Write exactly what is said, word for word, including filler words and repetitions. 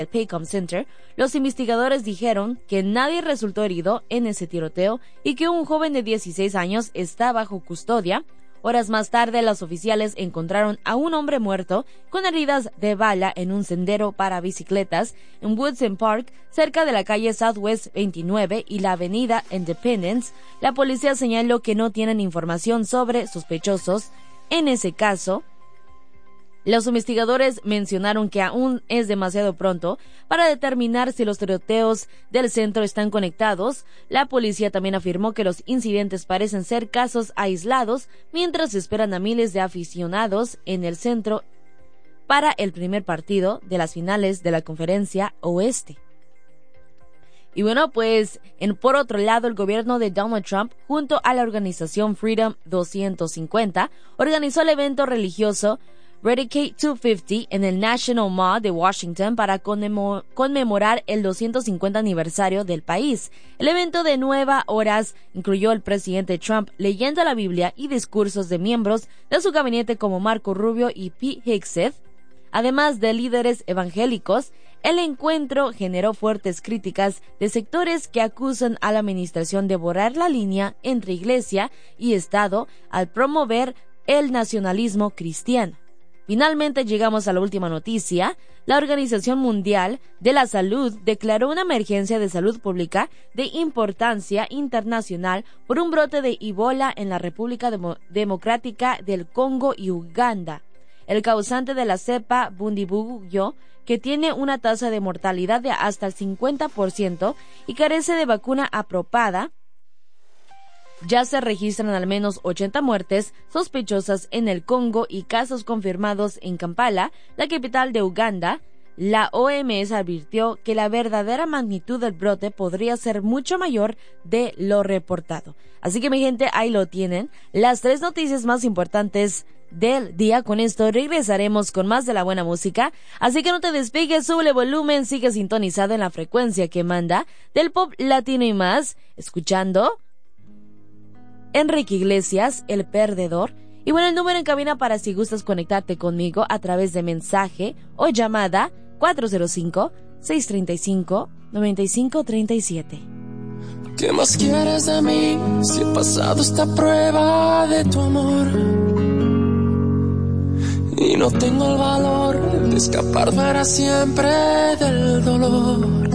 el Paycom Center, los investigadores dijeron que nadie resultó herido en ese tiroteo y que un joven de dieciséis años está bajo custodia. Horas más tarde, los oficiales encontraron a un hombre muerto con heridas de bala en un sendero para bicicletas en Woodson Park, cerca de la calle Southwest veintinueve y la avenida Independence. La policía señaló que no tienen información sobre sospechosos en ese caso. Los investigadores mencionaron que aún es demasiado pronto para determinar si los tiroteos del centro están conectados. La policía también afirmó que los incidentes parecen ser casos aislados, mientras esperan a miles de aficionados en el centro para el primer partido de las finales de la Conferencia Oeste. Y bueno, pues en, por otro lado, el gobierno de Donald Trump, junto a la organización Freedom doscientos cincuenta, organizó el evento religioso Rededicate doscientos cincuenta en el National Mall de Washington para conmemo- conmemorar el doscientos cincuenta aniversario del país. El evento de nueve horas incluyó al presidente Trump leyendo la Biblia y discursos de miembros de su gabinete como Marco Rubio y Pete Hegseth, además de líderes evangélicos. El encuentro generó fuertes críticas de sectores que acusan a la administración de borrar la línea entre iglesia y Estado al promover el nacionalismo cristiano. Finalmente llegamos a la última noticia. La Organización Mundial de la Salud declaró una emergencia de salud pública de importancia internacional por un brote de Ebola en la República Demo- Democrática del Congo y Uganda. El causante de la cepa Bundibugyo, que tiene una tasa de mortalidad de hasta el cincuenta por ciento y carece de vacuna aprobada. Ya se registran al menos ochenta muertes sospechosas en el Congo y casos confirmados en Kampala, la capital de Uganda. La O M S advirtió que la verdadera magnitud del brote podría ser mucho mayor de lo reportado. Así que mi gente, ahí lo tienen, las tres noticias más importantes del día. Con esto regresaremos con más de la buena música, así que no te despegues, sube volumen, sigue sintonizado en la frecuencia que manda del pop latino y más, escuchando Enrique Iglesias, El Perdedor. Y bueno, el número en cabina para si gustas conectarte conmigo a través de mensaje o llamada cuatro cero cinco, seis tres cinco, nueve cinco tres siete. ¿Qué más quieres de mí si he pasado esta prueba de tu amor? Y no tengo el valor de escapar para siempre del dolor.